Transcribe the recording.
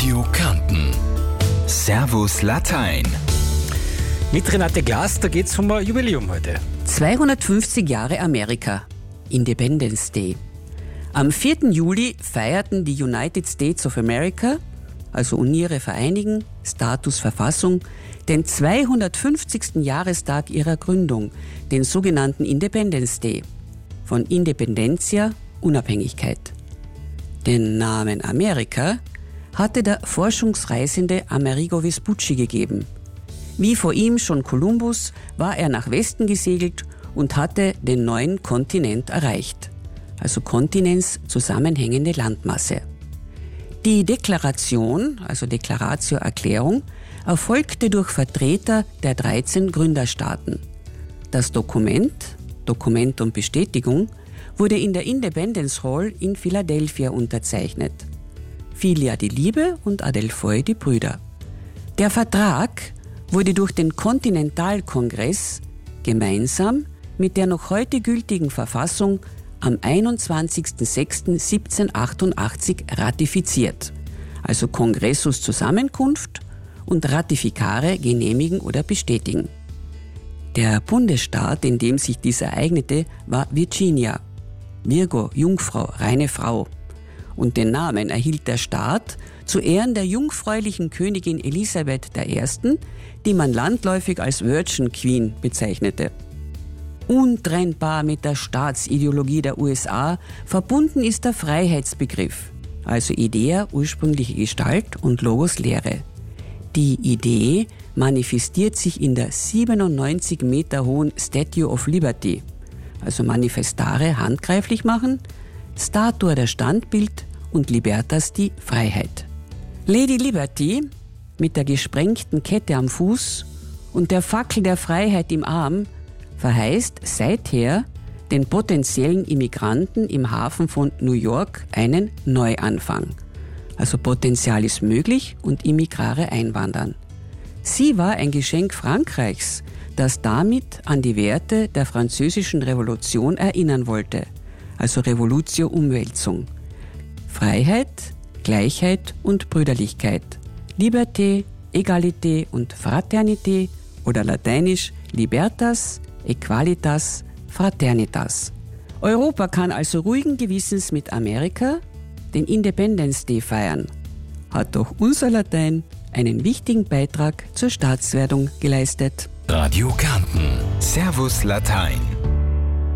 Radio Kärnten. Servus Latein. Mit Renate Glas, da geht's um ein Jubiläum heute. 250 Jahre Amerika. Independence Day. Am 4. Juli feierten die United States of America, also Uniere vereinigen, Status Verfassung, den 250. Jahrestag ihrer Gründung, den sogenannten Independence Day. Von Independencia, Unabhängigkeit. Den Namen Amerika hatte der Forschungsreisende Amerigo Vespucci gegeben. Wie vor ihm schon Kolumbus war er nach Westen gesegelt und hatte den neuen Kontinent erreicht, also Kontinents zusammenhängende Landmasse. Die Deklaration, also Declaratio Erklärung, erfolgte durch Vertreter der 13 Gründerstaaten. Das Dokument, Dokumentum Bestätigung, wurde in der Independence Hall in Philadelphia unterzeichnet. Filia die Liebe und Adelphoi die Brüder. Der Vertrag wurde durch den Kontinentalkongress gemeinsam mit der noch heute gültigen Verfassung am 21.06.1788 ratifiziert, also Kongressus Zusammenkunft und Ratifikare genehmigen oder bestätigen. Der Bundesstaat, in dem sich dies ereignete, war Virginia. Virgo, Jungfrau, reine Frau. Und den Namen erhielt der Staat zu Ehren der jungfräulichen Königin Elisabeth I., die man landläufig als Virgin Queen bezeichnete. Untrennbar mit der Staatsideologie der USA verbunden ist der Freiheitsbegriff, also Idea, ursprüngliche Gestalt und Logos, Lehre. Die Idee manifestiert sich in der 97 Meter hohen Statue of Liberty, also Manifestare handgreiflich machen, Statue der Standbild und Libertas die Freiheit. Lady Liberty mit der gesprengten Kette am Fuß und der Fackel der Freiheit im Arm verheißt seither den potenziellen Immigranten im Hafen von New York einen Neuanfang. Also Potenzial ist möglich und Immigrare einwandern. Sie war ein Geschenk Frankreichs, das damit an die Werte der französischen Revolution erinnern wollte, also Revolutio Umwälzung. Freiheit, Gleichheit und Brüderlichkeit, Liberté, Egalité und Fraternité oder lateinisch Libertas, Equalitas, Fraternitas. Europa kann also ruhigen Gewissens mit Amerika den Independence Day feiern. Hat doch unser Latein einen wichtigen Beitrag zur Staatswerdung geleistet. Radio Kärnten. Servus Latein.